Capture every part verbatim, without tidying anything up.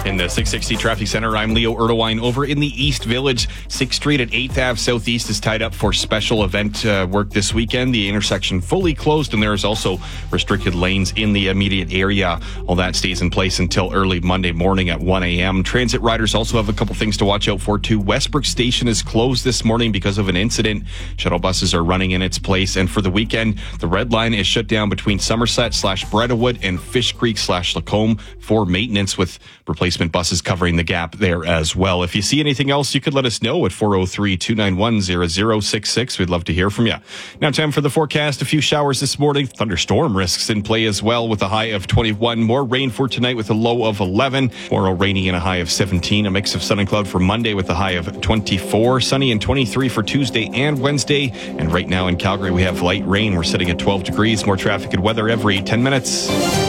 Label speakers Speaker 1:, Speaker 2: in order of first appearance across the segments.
Speaker 1: In the six sixty Traffic Center, I'm Leo Erdewine. Over in the East Village, sixth Street at eighth Avenue Southeast is tied up for special event uh, work this weekend. The intersection fully closed, and there is also restricted lanes in the immediate area. All that stays in place until early Monday morning at one a.m. Transit riders also have a couple things to watch out for, too. Westbrook Station is closed this morning because of an incident. Shuttle buses are running in its place, and for the weekend, the Red Line is shut down between Somerset slash Brettawood and Fish Creek slash Lacombe for maintenance, with replacement buses covering the gap there as well. If you see anything else, you could let us know at four oh three, two nine one, zero zero six six. We'd love to hear from you. Now, time for the forecast. A few showers this morning. Thunderstorm risks in play as well, with a high of twenty-one. More rain for tonight with a low of eleven. Tomorrow, rainy and a high of seventeen. A mix of sun and cloud for Monday with a high of twenty-four. Sunny and twenty-three for Tuesday and Wednesday. And right now in Calgary, we have light rain. We're sitting at twelve degrees. More traffic and weather every ten minutes.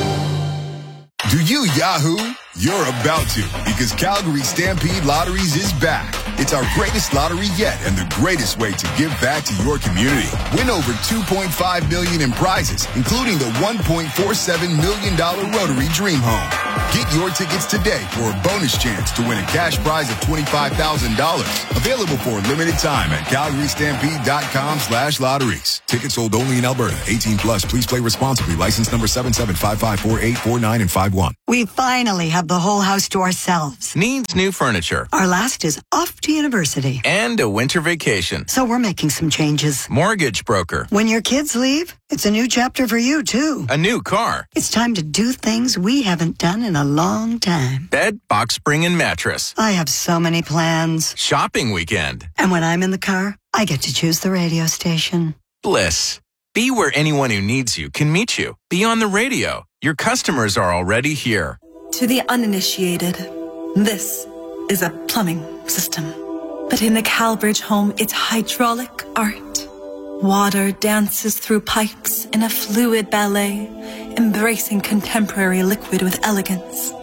Speaker 2: Do you Yahoo? You're about to, because Calgary Stampede Lotteries is back. It's our greatest lottery yet and the greatest way to give back to your community. Win over two point five million dollars in prizes, including the one point four seven million dollars Rotary Dream Home. Get your tickets today for a bonus chance to win a cash prize of twenty-five thousand dollars. Available for a limited time at calgary stampede dot com slash lotteries. Tickets sold only in Alberta. eighteen plus. Please play responsibly. License number seven seven five five four eight four nine and five one.
Speaker 3: We finally have the whole house to ourselves.
Speaker 4: Needs new furniture.
Speaker 3: Our last is off to university.
Speaker 4: And a winter vacation.
Speaker 3: So we're making some changes.
Speaker 4: Mortgage broker.
Speaker 3: When your kids leave, it's a new chapter for you, too.
Speaker 4: A new car.
Speaker 3: It's time to do things we haven't done in a long time.
Speaker 4: Bed, box spring, and mattress.
Speaker 3: I have so many plans.
Speaker 4: Shopping weekend.
Speaker 3: And when I'm in the car, I get to choose the radio station.
Speaker 4: Bliss. Be where anyone who needs you can meet you. Be on the radio. Your customers are already here.
Speaker 5: To the uninitiated, this is a plumbing system. But in the Calbridge home, it's hydraulic art. Water dances through pipes in a fluid ballet, embracing contemporary liquid with elegance.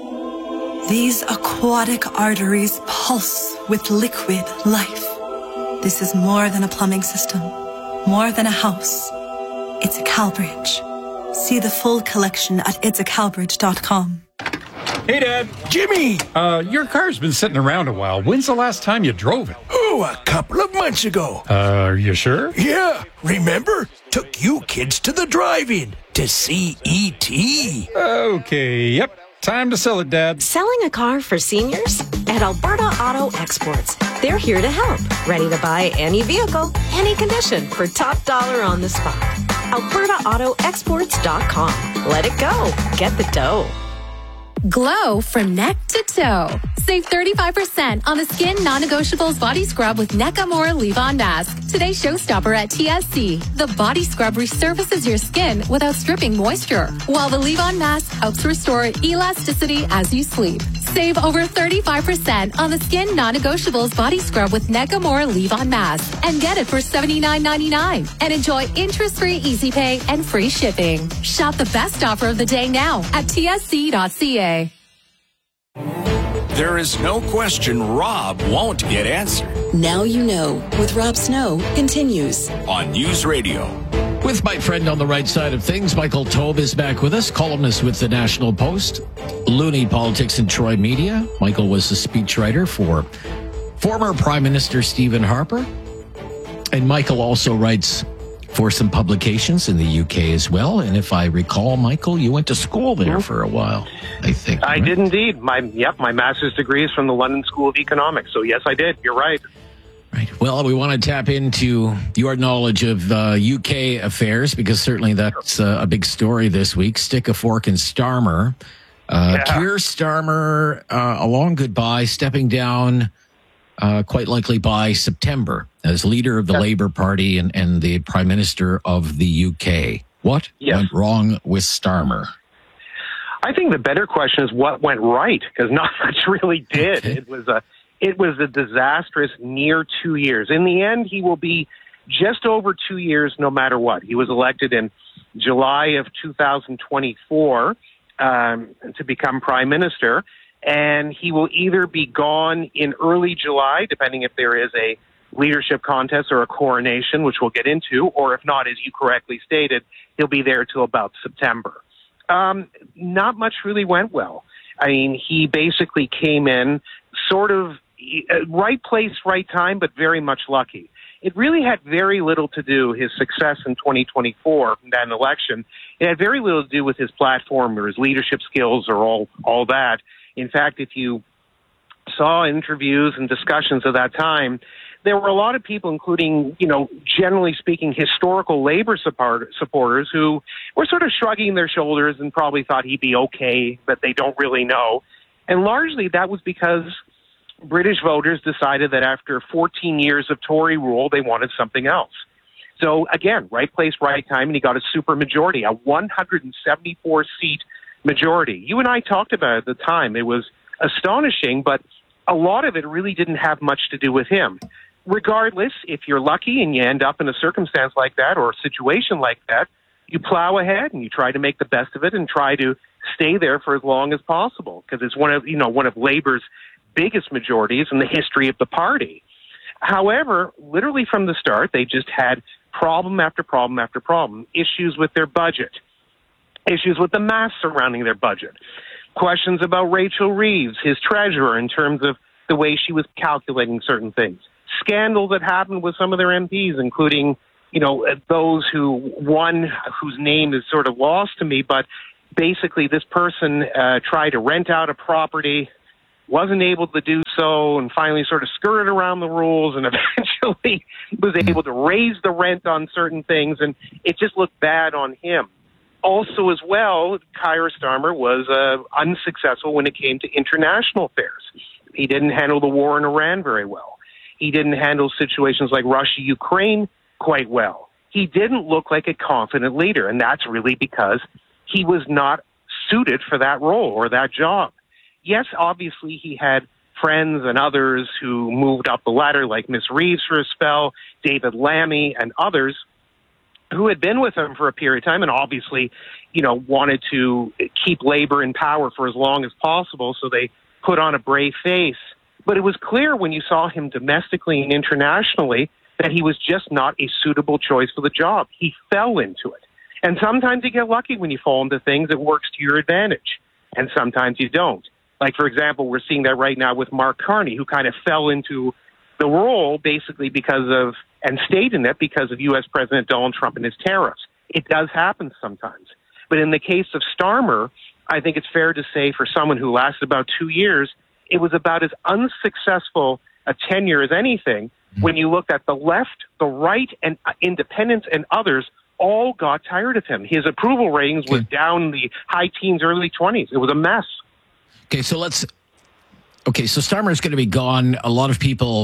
Speaker 5: These aquatic arteries pulse with liquid life. This is more than a plumbing system, more than a house. It's a Calbridge. See the full collection at its a calbridge dot com.
Speaker 6: Hey, Dad.
Speaker 7: Jimmy!
Speaker 6: Uh, your car's been sitting around a while. When's the last time you drove it?
Speaker 7: Oh, a couple of months ago.
Speaker 6: Uh, are you sure?
Speaker 7: Yeah. Remember? Took you kids to the drive-in to see E T
Speaker 6: Okay, yep. Time to sell it, Dad.
Speaker 8: Selling a car for seniors? At Alberta Auto Exports. They're here to help. Ready to buy any vehicle, any condition, for top dollar on the spot. alberta auto exports dot com. Let it go. Get the dough.
Speaker 9: Glow from neck to toe. Save thirty-five percent on the Skin Non-Negotiables Body Scrub with Nakamura Leave-On Mask. Today's showstopper at T S C. The body scrub resurfaces your skin without stripping moisture, while the Leave-On Mask helps restore elasticity as you sleep. Save over thirty-five percent on the Skin Non-Negotiables Body Scrub with Nakamura Leave-On Mask and get it for seventy-nine ninety-nine. And enjoy interest-free easy pay and free shipping. Shop the best offer of the day now at T S C dot C A.
Speaker 10: There is no question Rob won't get answered.
Speaker 11: Now you know with Rob Snow continues
Speaker 10: on News Radio.
Speaker 12: With my friend on the right side of things, Michael Taube is back with us, columnist with the National Post, Looney Politics and Troy Media. Michael was a speechwriter for former Prime Minister Stephen Harper. And Michael also writes for some publications in the U K as well. And if I recall, Michael, you went to school there for a while, I think.
Speaker 13: I
Speaker 12: right?
Speaker 13: did indeed. My Yep, my master's degree is from the London School of Economics. So yes, I did. You're right.
Speaker 12: Right. Well, we want to tap into your knowledge of uh, U K affairs, because certainly that's uh, a big story this week. Stick a fork in Starmer. Uh,
Speaker 13: Yeah.
Speaker 12: Keir Starmer, uh, a long goodbye, stepping down uh, quite likely by September as leader of the
Speaker 13: Yes.
Speaker 12: Labour Party and, and the Prime Minister of the U K. What
Speaker 13: Yes.
Speaker 12: went wrong with Starmer?
Speaker 13: I think the better question is what went right, because not much really did.
Speaker 12: Okay.
Speaker 13: It was a it was a disastrous near two years. In the end, he will be just over two years no matter what. He was elected in July of two thousand twenty-four um, to become prime minister, and he will either be gone in early July, depending if there is a leadership contest or a coronation, which we'll get into, or if not, as you correctly stated, he'll be there till about September. Um, not much really went well. I mean, he basically came in sort of right place, right time, but very much lucky. It really had very little to do, his success in twenty twenty-four, that election, it had very little to do with his platform or his leadership skills or all, all that. In fact, if you saw interviews and discussions of that time, there were a lot of people, including, you know, generally speaking, historical labor support, supporters who were sort of shrugging their shoulders and probably thought he'd be okay, but they don't really know. And largely that was because British voters decided that after fourteen years of Tory rule, they wanted something else. So again, right place, right time, and he got a super majority, a one hundred seventy-four seat majority. You and I talked about it at the time. It was astonishing, but a lot of it really didn't have much to do with him. Regardless, if you're lucky and you end up in a circumstance like that or a situation like that, you plow ahead and you try to make the best of it and try to stay there for as long as possible, because it's one of, you know, one of Labour's biggest majorities in the history of the party. However, literally from the start, they just had problem after problem after problem, issues with their budget, issues with the math surrounding their budget, questions about Rachel Reeves, his treasurer, in terms of the way she was calculating certain things, scandals that happened with some of their M Ps, including, you know, those who, one whose name is sort of lost to me, but basically this person uh, tried to rent out a property, wasn't able to do so, and finally sort of skirted around the rules and eventually was able to raise the rent on certain things, and it just looked bad on him. Also, as well, Keir Starmer was uh, unsuccessful when it came to international affairs. He didn't handle the war in Iran very well. He didn't handle situations like Russia-Ukraine quite well. He didn't look like a confident leader, and that's really because he was not suited for that role or that job. Yes, obviously he had friends and others who moved up the ladder, like Miss Reeves for a spell, David Lammy, and others who had been with him for a period of time and obviously, you know, wanted to keep Labour in power for as long as possible, so they put on a brave face. But it was clear when you saw him domestically and internationally that he was just not a suitable choice for the job. He fell into it. And sometimes you get lucky when you fall into things that works to your advantage, and sometimes you don't. Like, for example, we're seeing that right now with Mark Carney, who kind of fell into the role basically because of, and stayed in it because of U S President Donald Trump and his tariffs. It does happen sometimes. But in the case of Starmer, I think it's fair to say for someone who lasted about two years, it was about as unsuccessful a tenure as anything when you looked at the left, the right, and independents and others all got tired of him. His approval ratings was down in the high teens, early twenties. It was a mess.
Speaker 12: Okay, so let's... Okay, so Starmer is going to be gone. A lot of people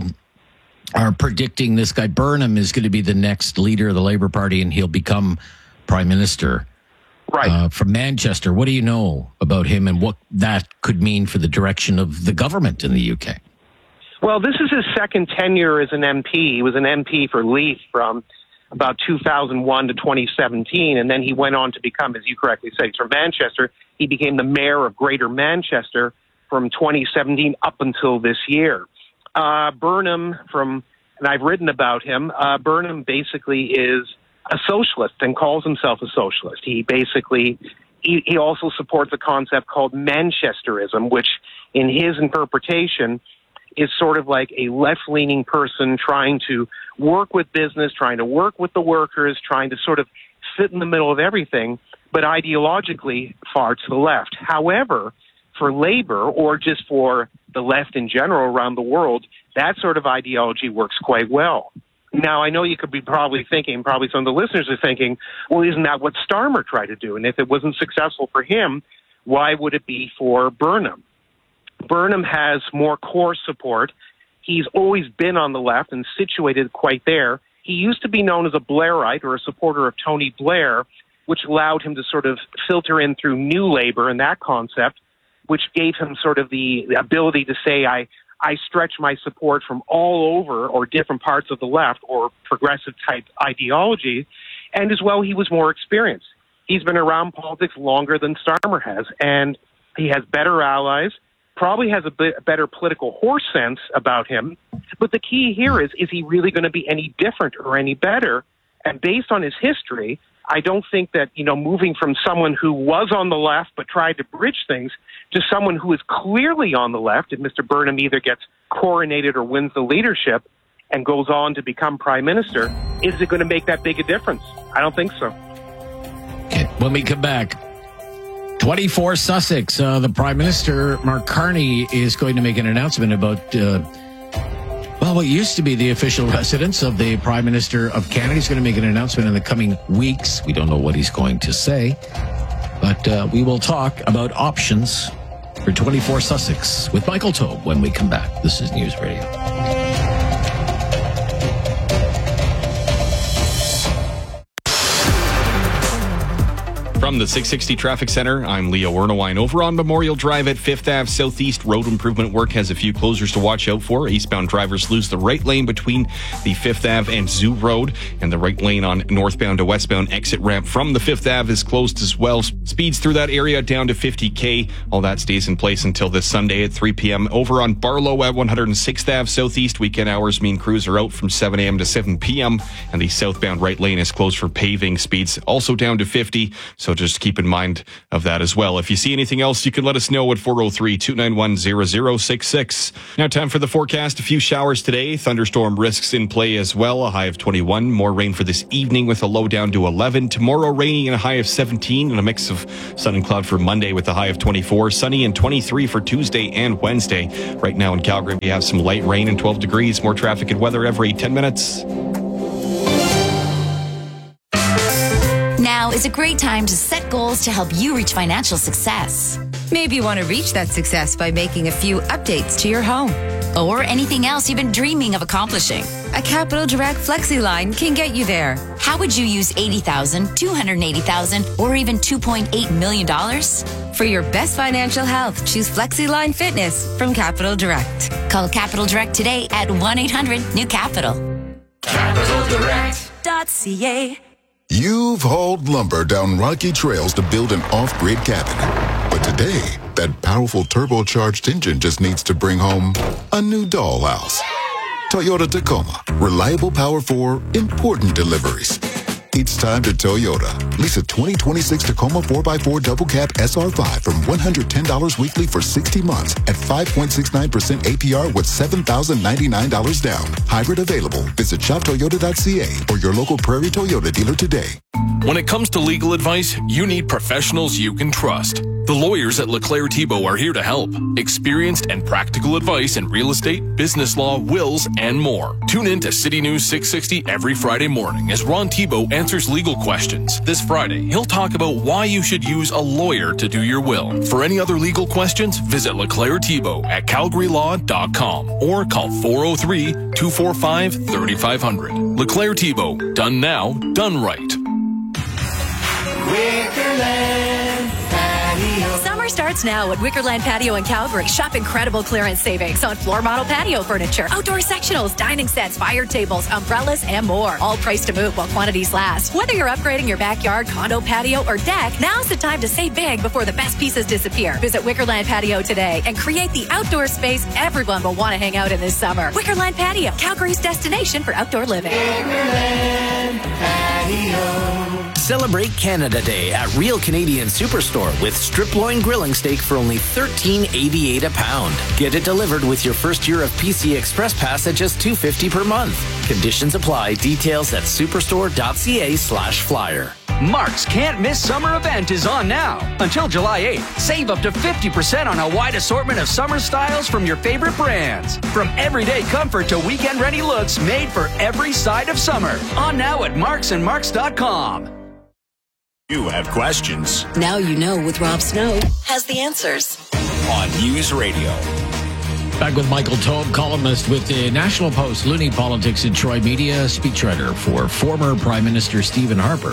Speaker 12: are predicting this guy Burnham is going to be the next leader of the Labour Party and he'll become Prime Minister.
Speaker 13: Right.
Speaker 12: Uh, from Manchester. What do you know about him and what that could mean for the direction of the government in the U K?
Speaker 13: Well, this is his second tenure as an M P. He was an M P for Leith from about two thousand one to twenty seventeen, and then he went on to become, as you correctly said, he's from Manchester. He became the mayor of Greater Manchester from twenty seventeen up until this year. Uh, Burnham, from, and I've written about him, uh, Burnham basically is a socialist and calls himself a socialist. He basically, he, he also supports a concept called Manchesterism, which in his interpretation is sort of like a left-leaning person trying to work with business, trying to work with the workers, trying to sort of sit in the middle of everything, but ideologically far to the left. However, for Labour, or just for the left in general around the world, that sort of ideology works quite well. Now, I know you could be probably thinking, probably some of the listeners are thinking, well, isn't that what Starmer tried to do? And if it wasn't successful for him, why would it be for Burnham? Burnham has more core support. He's always been on the left and situated quite there. He used to be known as a Blairite or a supporter of Tony Blair, which allowed him to sort of filter in through New Labour and that concept, which gave him sort of the, the ability to say, I I stretch my support from all over or different parts of the left or progressive type ideology. And as well, he was more experienced. He's been around politics longer than Starmer has, and he has better allies, probably has a bit better political horse sense about him. But the key here is, is he really going to be any different or any better? And based on his history, I don't think that, you know, moving from someone who was on the left but tried to bridge things to someone who is clearly on the left, if Mister Burnham either gets coronated or wins the leadership and goes on to become prime minister, is it going to make that big a difference? I don't think so.
Speaker 12: Okay. When we come back, twenty-four Sussex, uh, the Prime Minister, Mark Carney, is going to make an announcement about, uh, well, what used to be the official residence of the Prime Minister of Canada. He's going to make an announcement in the coming weeks. We don't know what he's going to say, but uh, we will talk about options for twenty-four Sussex with Michael Taube when we come back. This is News Radio.
Speaker 1: From the six sixty Traffic Center, I'm Leo Ernowine. Over on Memorial Drive at Fifth Avenue Southeast, road improvement work has a few closures to watch out for. Eastbound drivers lose the right lane between the Fifth Avenue and Zoo Road, and the right lane on northbound to westbound exit ramp from the Fifth Avenue is closed as well. Speeds through that area down to fifty K. All that stays in place until this Sunday at three p.m. Over on Barlow at one hundred sixth Avenue Southeast, weekend hours mean crews are out from seven a.m. to seven p.m., and the southbound right lane is closed for paving. Speeds also down to fifty, so just keep in mind of that as well. If you see anything else, you can let us know at four oh three, two nine one, zero zero six six. Now time for the forecast. A few showers today. Thunderstorm risks in play as well. A high of twenty-one. More rain for this evening with a low down to eleven. Tomorrow rainy and a high of seventeen, and a mix of sun and cloud for Monday with a high of twenty-four. Sunny and twenty-three for Tuesday and Wednesday. Right now in Calgary, we have some light rain and twelve degrees. More traffic and weather every ten minutes.
Speaker 14: Now is a great time to set goals to help you reach financial success.
Speaker 15: Maybe you want to reach that success by making a few updates to your home.
Speaker 14: Or anything else you've been dreaming of accomplishing.
Speaker 15: A Capital Direct FlexiLine can get you there.
Speaker 14: How would you use eighty thousand dollars, two hundred eighty thousand dollars, or even two point eight million dollars?
Speaker 15: For your best financial health, choose FlexiLine Fitness from Capital Direct.
Speaker 14: Call Capital Direct today at one eight hundred new capital.
Speaker 2: capital direct
Speaker 14: dot c a.
Speaker 2: You've hauled lumber down rocky trails to build an off-grid cabin. But today, that powerful turbocharged engine just needs to bring home a new dollhouse. Toyota Tacoma. Reliable power for important deliveries. It's time to Toyota. Lease a twenty twenty-six Tacoma four by four Double Cab S R five from one hundred ten dollars weekly for sixty months at five point six nine percent A P R with seven thousand ninety-nine dollars down. Hybrid available. Visit shop toyota dot c a or your local Prairie Toyota dealer today.
Speaker 10: When it comes to legal advice, you need professionals you can trust. The lawyers at LeClaire Thibault are here to help. Experienced and practical advice in real estate, business law, wills, and more. Tune in to City News six sixty every Friday morning as Ron Thibault answers legal questions. This Friday, he'll talk about why you should use a lawyer to do your will. For any other legal questions, visit LeClaire Thibault at calgary law dot com or call four oh three, two four five, three five zero zero. LeClaire Thibault. Done now, done right.
Speaker 16: Wickerland Patio. Summer starts now at Wickerland Patio in Calgary. Shop incredible clearance savings on floor model patio furniture, outdoor sectionals, dining sets, fire tables, umbrellas, and more. All priced to move while quantities last. Whether you're upgrading your backyard, condo, patio, or deck, now's the time to save big before the best pieces disappear. Visit Wickerland Patio today and create the outdoor space everyone will want to hang out in this summer. Wickerland Patio, Calgary's destination for outdoor living.
Speaker 17: Wickerland Patio. Celebrate Canada Day at Real Canadian Superstore with strip loin grilling steak for only thirteen eighty-eight a pound. Get it delivered with your first year of P C Express Pass at just two fifty per month. Conditions apply. Details at superstore dot c a slash flyer.
Speaker 18: Mark's Can't Miss Summer event is on now. Until July eighth, save up to fifty percent on a wide assortment of summer styles from your favorite brands. From everyday comfort to weekend-ready looks made for every side of summer. On now at marks and marks dot com.
Speaker 10: You have questions.
Speaker 11: Now you know with Rob Snow
Speaker 14: has the answers.
Speaker 10: On News Radio.
Speaker 12: Back with Michael Taube, columnist with the National Post, Loonie Politics and Troy Media, speechwriter for former Prime Minister Stephen Harper.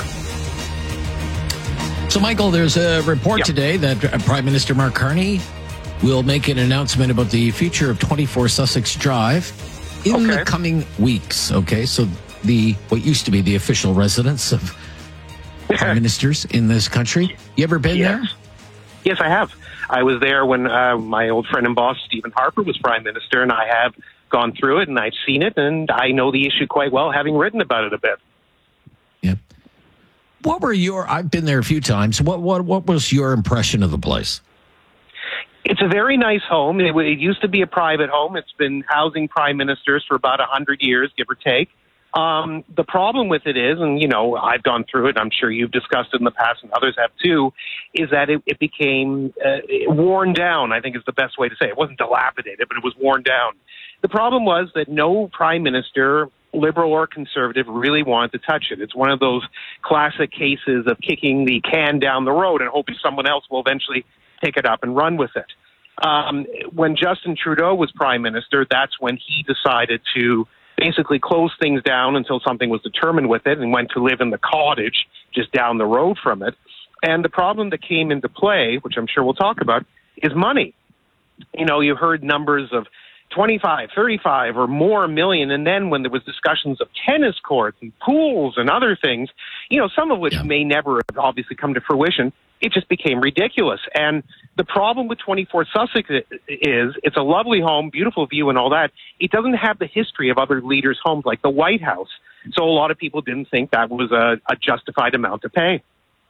Speaker 12: So, Michael, there's a report yep. today that Prime Minister Mark Carney will make an announcement about the future of twenty-four Sussex Drive in okay. the coming weeks. Okay, so the what used to be the official residence of prime ministers in this country. You ever been
Speaker 13: yes.
Speaker 12: there?
Speaker 13: Yes, I have. I was there when uh, my old friend and boss, Stephen Harper, was prime minister, and I have gone through it, and I've seen it, and I know the issue quite well, having written about it a bit.
Speaker 12: Yep. what were your? I've been there a few times. What what what was your impression of the place?
Speaker 13: It's a very nice home. It, it used to be a private home. It's been housing prime ministers for about a hundred years, give or take. Um, the problem with it is, and you know, I've gone through it, I'm sure you've discussed it in the past and others have too, is that it, it became uh, worn down, I think is the best way to say it. It wasn't dilapidated, but it was worn down. The problem was that no prime minister, liberal or conservative, really wanted to touch it. It's one of those classic cases of kicking the can down the road and hoping someone else will eventually pick it up and run with it. Um, when Justin Trudeau was prime minister, that's when he decided to basically closed things down until something was determined with it and went to live in the cottage just down the road from it. And the problem that came into play, which I'm sure we'll talk about, is money. You know, you heard numbers of twenty-five, thirty-five or more million. And then when there was discussions of tennis courts and pools and other things, you know, some of which yeah. may never have obviously come to fruition, it just became ridiculous. And the problem with twenty-four Sussex is it's a lovely home, beautiful view and all that. It doesn't have the history of other leaders' homes like the White House. So a lot of people didn't think that was a, a justified amount to pay.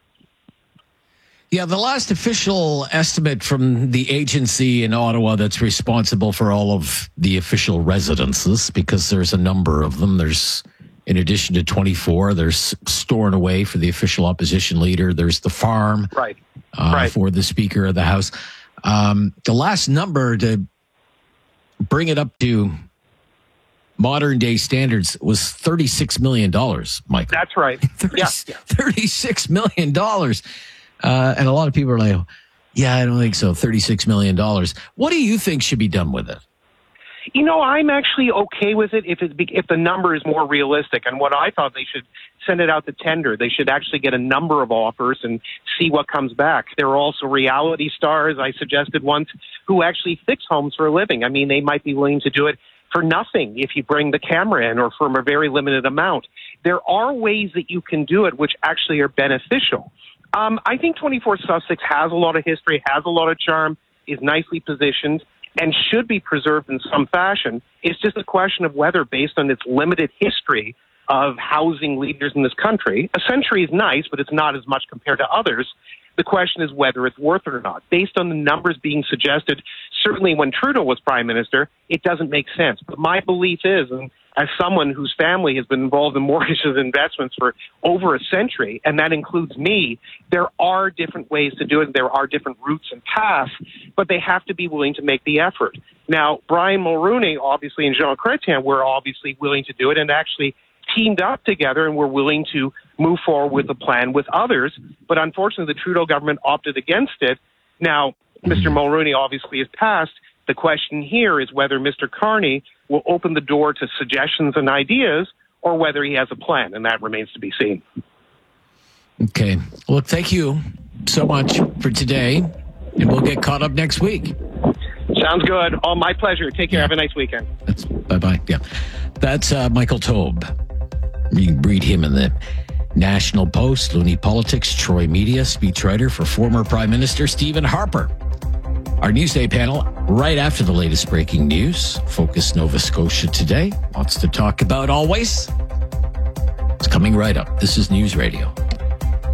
Speaker 12: Yeah, the last official estimate from the agency in Ottawa that's responsible for all of the official residences, because there's a number of them. There's, in addition to twenty-four, there's storing away for the official opposition leader. There's the farm
Speaker 13: right.
Speaker 12: Uh,
Speaker 13: right.
Speaker 12: for the Speaker of the House. Um, the last number to bring it up to modern day standards was thirty-six million dollars, Michael.
Speaker 13: That's right.
Speaker 12: thirty,
Speaker 13: yeah.
Speaker 12: thirty-six million dollars. Uh, and a lot of people are like, yeah, I don't think so. thirty-six million dollars. What do you think should be done with it?
Speaker 13: You know, I'm actually okay with it if it if the number is more realistic. And what I thought, they should send it out to tender. They should actually get a number of offers and see what comes back. There are also reality stars, I suggested once, who actually fix homes for a living. I mean, they might be willing to do it for nothing if you bring the camera in or from a very limited amount. There are ways that you can do it which actually are beneficial. Um, I think twenty-four Sussex has a lot of history, has a lot of charm, is nicely positioned, and should be preserved in some fashion. It's just a question of whether, based on its limited history of housing leaders in this country, a century is nice, but it's not as much compared to others. The question is whether it's worth it or not. Based on the numbers being suggested, certainly when Trudeau was prime minister, it doesn't make sense. But my belief is, and as someone whose family has been involved in mortgages and investments for over a century, and that includes me, there are different ways to do it. There are different routes and paths, but they have to be willing to make the effort. Now, Brian Mulroney, obviously, and Jean Chrétien were obviously willing to do it and actually teamed up together and were willing to move forward with a plan with others. But unfortunately, the Trudeau government opted against it. Now, Mister Mulroney obviously has passed. The question here is whether Mister Carney will open the door to suggestions and ideas or whether he has a plan, and that remains to be seen.
Speaker 12: Okay. Well, thank you so much for today, and we'll get caught up next week.
Speaker 13: Sounds good. Oh, my pleasure. Take care. Yeah. Have a nice weekend.
Speaker 12: That's, bye-bye. Yeah. That's uh, Michael Taube. You can read him in the National Post, Loonie Politics, Troy Media, speechwriter for former Prime Minister Stephen Harper. Our Newsday panel right after the latest breaking news. Focus Nova Scotia today. Lots to talk about always. It's coming right up. This is News Radio.